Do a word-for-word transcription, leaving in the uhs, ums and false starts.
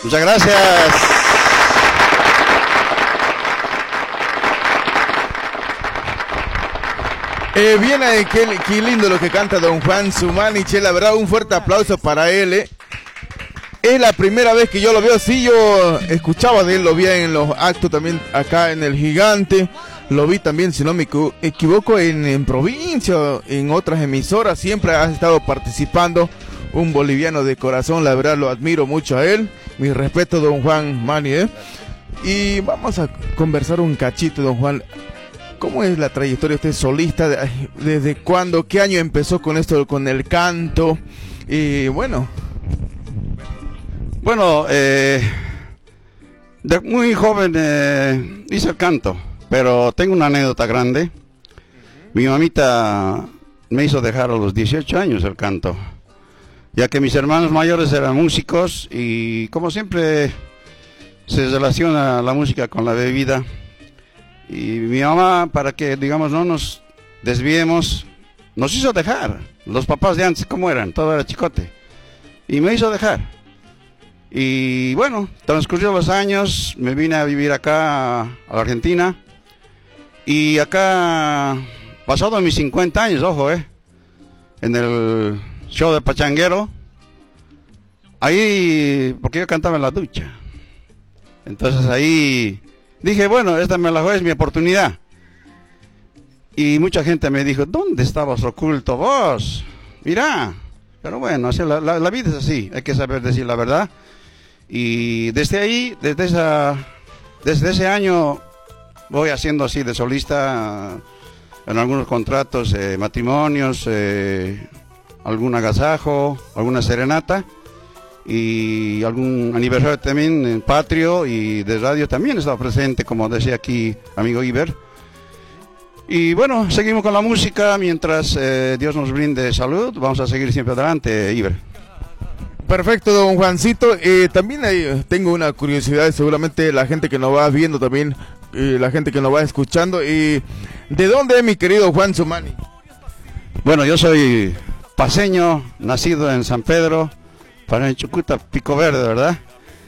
Muchas gracias. Eh, bien, eh, qué, qué lindo lo que canta don Juan Zumanich, la verdad, un fuerte aplauso para él. Eh. Es la primera vez que yo lo veo, sí, yo escuchaba de él, lo vi en los actos también acá en El Gigante, lo vi también, si no me equivoco, en, en provincia, en otras emisoras, siempre ha estado participando, un boliviano de corazón, la verdad lo admiro mucho a él, mi respeto don Juan Mani, ¿eh? Y vamos a conversar un cachito, don Juan. ¿Cómo es la trayectoria de usted solista? ¿Desde cuándo? ¿Qué año empezó con esto, con el canto? Y bueno... Bueno, eh, de muy joven eh, hice el canto, pero tengo una anécdota grande. Mi mamita me hizo dejar a los dieciocho años el canto, ya que mis hermanos mayores eran músicos y como siempre se relaciona la música con la bebida. Y mi mamá, para que digamos no nos desviemos, nos hizo dejar. Los papás de antes, ¿cómo eran? Todo era chicote. Y me hizo dejar. Y bueno, transcurrió los años, me vine a vivir acá a la Argentina. Y acá, pasado mis cincuenta años, ojo, eh, en el show de Pachanguero, ahí, porque yo cantaba en la ducha. Entonces ahí dije, bueno, esta me la juego, es mi oportunidad. Y mucha gente me dijo, ¿dónde estabas oculto vos? Mirá. Pero bueno, así, la, la, la vida es así, hay que saber decir la verdad. Y desde ahí, desde, esa, desde ese año, voy haciendo así de solista en algunos contratos, eh, matrimonios, eh, algún agasajo, alguna serenata. Y algún aniversario también en Patrio y de radio también estaba presente, como decía aquí amigo Iber. Y bueno, seguimos con la música mientras eh, Dios nos brinde salud. Vamos a seguir siempre adelante, Iber. Perfecto, don Juancito. Eh, también hay, tengo una curiosidad, seguramente la gente que nos va viendo también, eh, la gente que nos va escuchando. Eh, ¿De dónde es mi querido Juan Zumanich? Bueno, yo soy paseño, nacido en San Pedro, para en Chucuta, Pico Verde, ¿verdad?